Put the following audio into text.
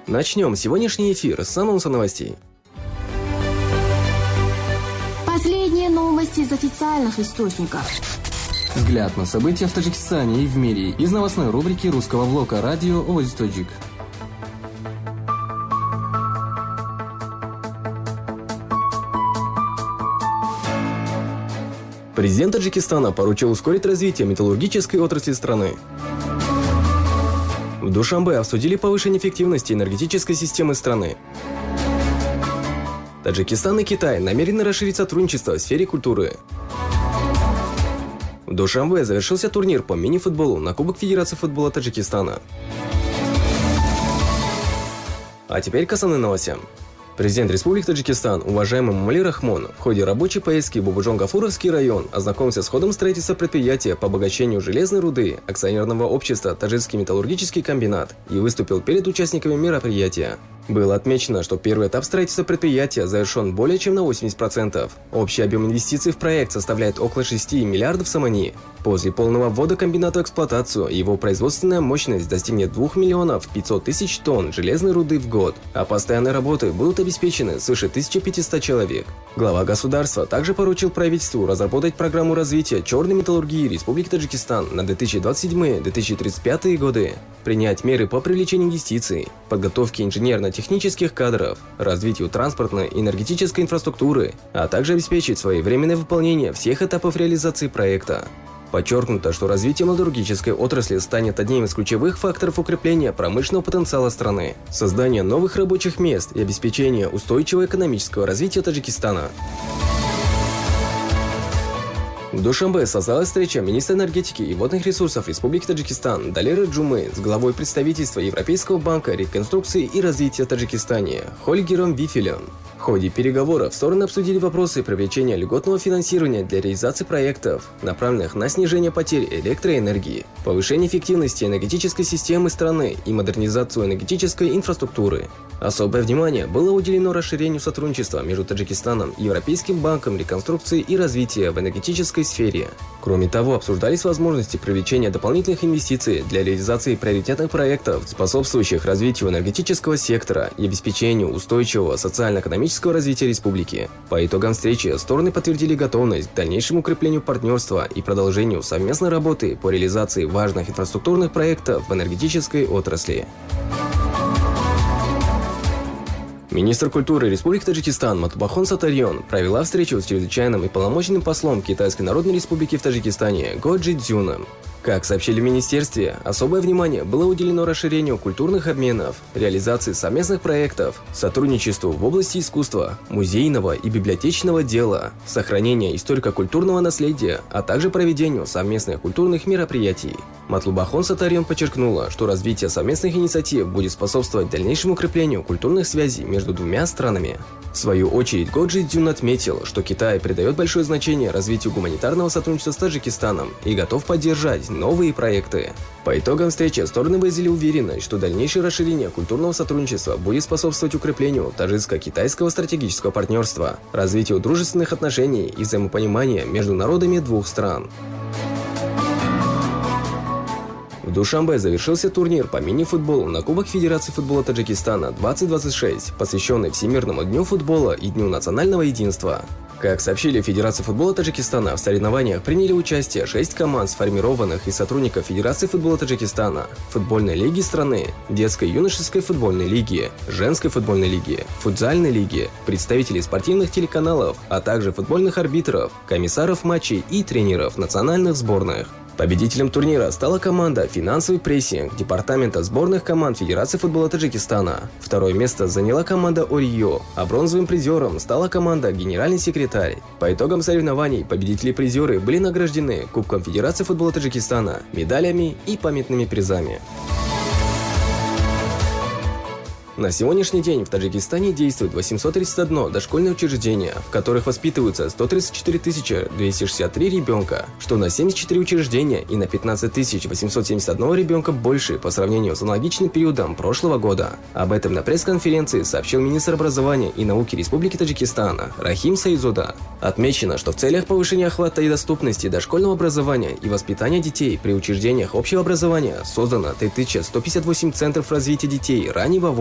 Начнем сегодняшний эфир с анонса новостей. Последние новости из официальных источников. Взгляд на события в Таджикистане и в мире из новостной рубрики русского блока радио «Овоз-Таджик». Президент Таджикистана поручил ускорить развитие металлургической отрасли страны. В Душанбе обсудили повышение эффективности энергетической системы страны. Таджикистан и Китай намерены расширить сотрудничество в сфере культуры. В Душанбе завершился турнир по мини-футболу на Кубок Федерации футбола Таджикистана. А теперь к основным новостям. Президент Республики Таджикистан, уважаемый Мамали Рахмон, в ходе рабочей поездки в Бубуджон-Гафуровский район ознакомился с ходом строительства предприятия по обогащению железной руды акционерного общества «Таджикский металлургический комбинат» и выступил перед участниками мероприятия. Было отмечено, что первый этап строительства предприятия завершен более чем на 80%. Общий объем инвестиций в проект составляет около 6 миллиардов сомани. После полного ввода комбината в эксплуатацию его производственная мощность достигнет 2 миллионов 500 тысяч тонн железной руды в год, а постоянные работы будут обеспечены свыше 1500 человек. Глава государства также поручил правительству разработать программу развития черной металлургии Республики Таджикистан на 2027-2035 годы, принять меры по привлечению инвестиций, подготовке инженерно-технических кадров, развитию транспортной и энергетической инфраструктуры, а также обеспечить своевременное выполнение всех этапов реализации проекта. Подчеркнуто, что развитие металлургической отрасли станет одним из ключевых факторов укрепления промышленного потенциала страны, создания новых рабочих мест и обеспечения устойчивого экономического развития Таджикистана. В Душанбе состоялась встреча министра энергетики и водных ресурсов Республики Таджикистан Далеры Джумы с главой представительства Европейского банка реконструкции и развития в Таджикистане Хольгером Вифелем. В ходе переговоров стороны обсудили вопросы привлечения льготного финансирования для реализации проектов, направленных на снижение потерь электроэнергии, повышение эффективности энергетической системы страны и модернизацию энергетической инфраструктуры. Особое внимание было уделено расширению сотрудничества между Таджикистаном и Европейским банком реконструкции и развития в энергетической сфере. Кроме того, обсуждались возможности привлечения дополнительных инвестиций для реализации приоритетных проектов, способствующих развитию энергетического сектора и обеспечению устойчивого социально-экономического развития республики. По итогам встречи стороны подтвердили готовность к дальнейшему укреплению партнерства и продолжению совместной работы по реализации важных инфраструктурных проектов в энергетической отрасли. Министр культуры Республики Таджикистан Матубахон Сатарьон провела встречу с чрезвычайным и полномочным послом Китайской Народной Республики в Таджикистане Го Джидзюном. Как сообщили в министерстве, особое внимание было уделено расширению культурных обменов, реализации совместных проектов, сотрудничеству в области искусства, музейного и библиотечного дела, сохранения историко-культурного наследия, а также проведению совместных культурных мероприятий. Матлубахон Сатарьон подчеркнула, что развитие совместных инициатив будет способствовать дальнейшему укреплению культурных связей между двумя странами. В свою очередь, Го Джидзюн отметил, что Китай придает большое значение развитию гуманитарного сотрудничества с Таджикистаном и готов поддержать новые проекты. По итогам встречи стороны выразили уверенность, что дальнейшее расширение культурного сотрудничества будет способствовать укреплению таджикско-китайского стратегического партнерства, развитию дружественных отношений и взаимопонимания между народами двух стран. В Душанбе завершился турнир по мини-футболу на Кубок Федерации футбола Таджикистана 2026, посвященный Всемирному дню футбола и Дню национального единства. Как сообщили в Федерации футбола Таджикистана, в соревнованиях приняли участие 6 команд, сформированных из сотрудников Федерации футбола Таджикистана, футбольной лиги страны, детской и юношеской футбольной лиги, женской футбольной лиги, футзальной лиги, представителей спортивных телеканалов, а также футбольных арбитров, комиссаров матчей и тренеров национальных сборных. Победителем турнира стала команда «Финансовый прессинг» департамента сборных команд Федерации футбола Таджикистана. Второе место заняла команда «Орио», а бронзовым призером стала команда «Генеральный секретарь». По итогам соревнований победители и призеры были награждены Кубком Федерации футбола Таджикистана, медалями и памятными призами. На сегодняшний день в Таджикистане действует 831 дошкольное учреждение, в которых воспитываются 134 263 ребенка, что на 74 учреждения и на 15 871 ребенка больше по сравнению с аналогичным периодом прошлого года. Об этом на пресс-конференции сообщил министр образования и науки Республики Таджикистан Рахим Саизода. Отмечено, что в целях повышения охвата и доступности дошкольного образования и воспитания детей при учреждениях общего образования создано 3158 центров развития детей раннего возраста.